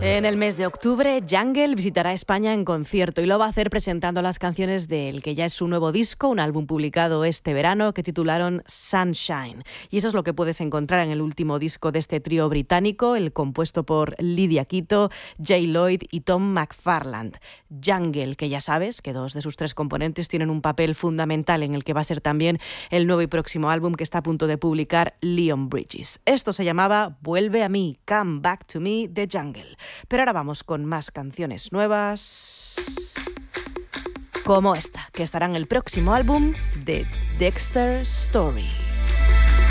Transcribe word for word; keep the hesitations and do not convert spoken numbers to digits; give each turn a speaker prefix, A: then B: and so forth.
A: En el mes de octubre, Jungle visitará España en concierto y lo va a hacer presentando las canciones del que ya es su nuevo disco, un álbum publicado este verano que titularon Sunshine. Y eso es lo que puedes encontrar en el último disco de este trío británico, el compuesto por Lydia Quito, Jay Lloyd y Tom McFarland. Jungle, que ya sabes que dos de sus tres componentes tienen un papel fundamental en el que va a ser también el nuevo y próximo álbum que está a punto de publicar Leon Bridges. Esto se llamaba Vuelve a mí, Come Back to Me de Jungle. Pero ahora vamos con más canciones nuevas, como esta, que estará en el próximo álbum de Dexter Story.